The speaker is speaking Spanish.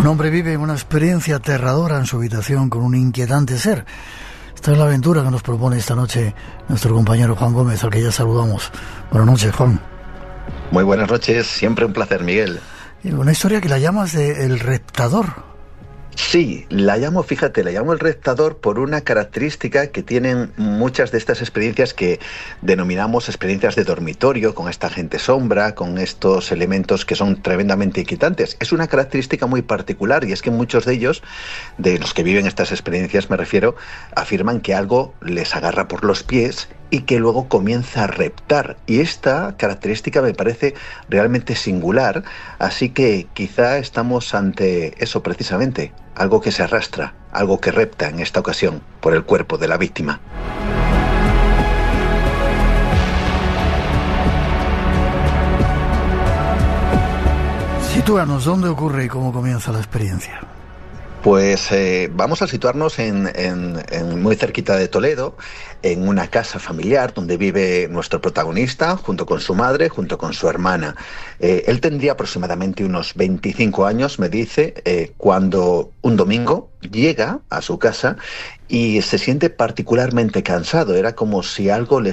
Un hombre vive una experiencia aterradora en su habitación con un inquietante ser. Esta es la aventura que nos propone esta noche nuestro compañero Juan Gómez, al que ya saludamos. Buenas noches, Juan. Muy buenas noches, siempre un placer, Miguel. Y una historia que la llamas de El Reptador. Sí, la llamo El Reptador por una característica que tienen muchas de estas experiencias que denominamos experiencias de dormitorio, con esta gente sombra, con estos elementos que son tremendamente inquietantes. Es una característica muy particular, y es que muchos de ellos, de los que viven estas experiencias me refiero, afirman que algo les agarra por los pies y que luego comienza a reptar. Y esta característica me parece realmente singular, así que quizá estamos ante eso precisamente, algo que se arrastra, algo que repta en esta ocasión por el cuerpo de la víctima. Sitúanos, ¿dónde ocurre y cómo comienza la experiencia? Pues vamos a situarnos en muy cerquita de Toledo, en una casa familiar donde vive nuestro protagonista, junto con su madre, junto con su hermana. Él tendría aproximadamente unos 25 años, me dice, cuando un domingo llega a su casa y se siente particularmente cansado. Era como si algo le